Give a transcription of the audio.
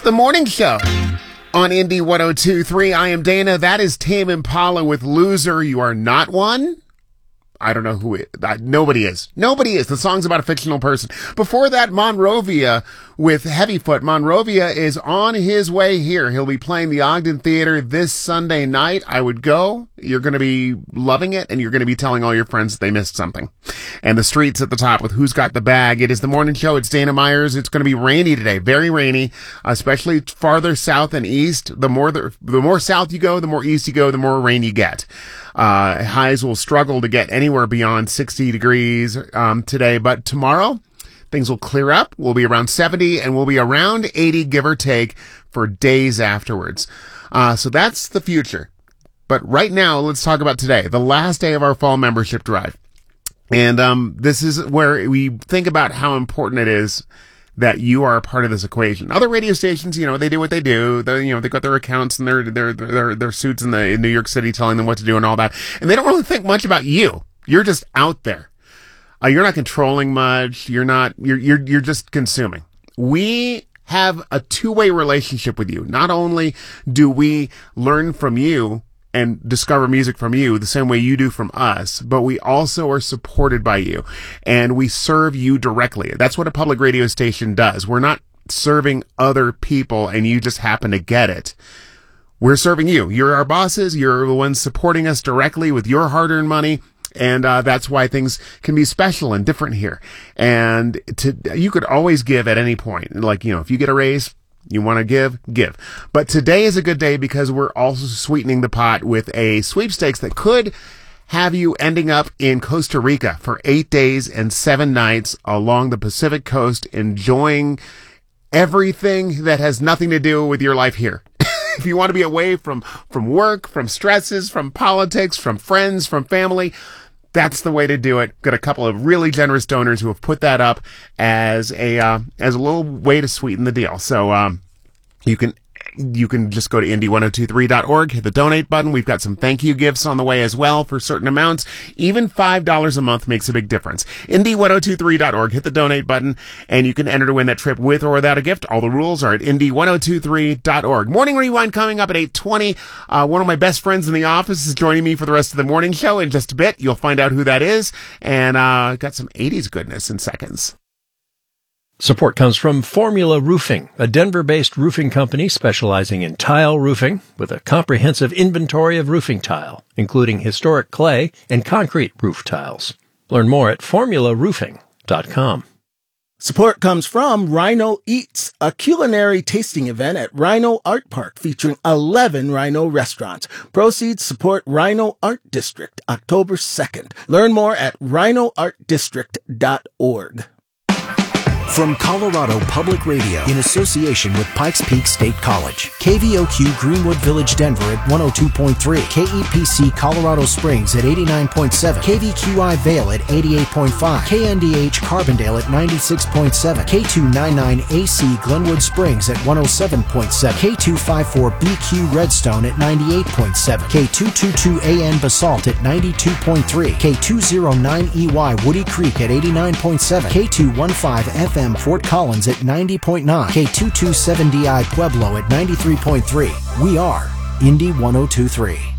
the morning show on Indie 102.3. I am Dana. That is Tame Impala with Loser. You are not one? I don't know who it is. Nobody is. Nobody is. The song's about a fictional person. Before that, Monrovia with Heavyfoot. Monrovia is on his way here. He'll be playing the Ogden Theater this Sunday night. I would go. You're going to be loving it, and you're going to be telling all your friends that they missed something. And the Streets at the top with Who's Got the Bag. It is the morning show. It's Dana Myers. It's going to be rainy today. Very rainy, especially farther south and east. The more south you go, the more east you go, the more rain you get. Highs will struggle to get anywhere beyond 60 degrees today, but tomorrow things will clear up. We'll be around 70 and we'll be around 80, give or take, for days afterwards. So that's the future. But right now, let's talk about today, the last day of our fall membership drive. And this is where we think about how important it is that you are a part of this equation. Other radio stations, they do what they do. They got their accounts and their suits in New York City telling them what to do and all that. And they don't really think much about you. You're just out there. You're not controlling much. You're just consuming. We have a two-way relationship with you. Not only do we learn from you and discover music from you the same way you do from us, but we also are supported by you and we serve you directly. That's what a public radio station does. We're not serving other people and you just happen to get it. We're serving you. You're our bosses. You're the ones supporting us directly with your hard-earned money. And that's why things can be special and different here. And you could always give at any point. Like, if you get a raise, you want to give. But today is a good day because we're also sweetening the pot with a sweepstakes that could have you ending up in Costa Rica for 8 days and 7 nights along the Pacific coast, enjoying everything that has nothing to do with your life here. If you want to be away from work, from stresses, from politics, from friends, from family, that's the way to do it. Got a couple of really generous donors who have put that up as a little way to sweeten the deal. So you can just go to indie1023.org, hit the donate button. We've got some thank you gifts on the way as well for certain amounts. Even $5 a month makes a big difference. Indie1023.org, hit the donate button, and you can enter to win that trip with or without a gift. All the rules are at indie1023.org. Morning Rewind coming up at 8:20. One of my best friends in the office is joining me for the rest of the morning show in just a bit. You'll find out who that is, and got some 80s goodness in seconds. Support comes from Formula Roofing, a Denver-based roofing company specializing in tile roofing with a comprehensive inventory of roofing tile, including historic clay and concrete roof tiles. Learn more at formularoofing.com. Support comes from Rhino Eats, a culinary tasting event at Rhino Art Park featuring 11 Rhino restaurants. Proceeds support Rhino Art District, October 2nd. Learn more at rhinoartdistrict.org. From Colorado Public Radio in association with Pikes Peak State College, KVOQ Greenwood Village Denver at 102.3, KEPC Colorado Springs at 89.7, KVQI Vail at 88.5, KNDH Carbondale at 96.7, K299AC Glenwood Springs at 107.7, K254BQ Redstone at 98.7, K222AN Basalt at 92.3, K209EY Woody Creek at 89.7, K215FM Fort Collins at 90.9, K227DI Pueblo at 93.3. We are Indie 102.3.